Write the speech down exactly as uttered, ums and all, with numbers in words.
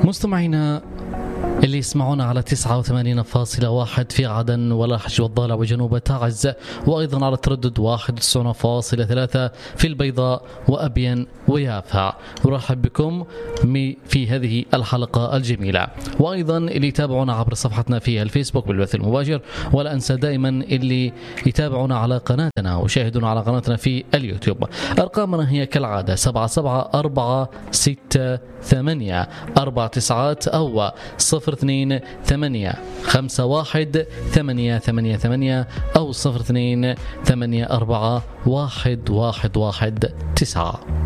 مستمعينا اللي يسمعونا على تسعة وثمانين فاصلة واحد في عدن ولاحج والضالع وجنوب تعز، وأيضا على تردد واحد وتسعين فاصلة ثلاثة في البيضاء وأبين ويافا. أرحب بكم في هذه الحلقة الجميلة، وأيضا اللي يتابعونا عبر صفحتنا في الفيسبوك بالبث المباشر، ولا أنسى دائما اللي يتابعونا على قناتنا وشاهدونا على قناتنا في اليوتيوب. أرقامنا هي كالعادة سبعة سبعة أربعة ستة ثمانية أربع تسعات أو صفر اثنين ثمانية خمسة واحد ثمانية ثمانية ثمانية أو صفر اثنين ثمانية أربعة واحد واحد واحد تسعة.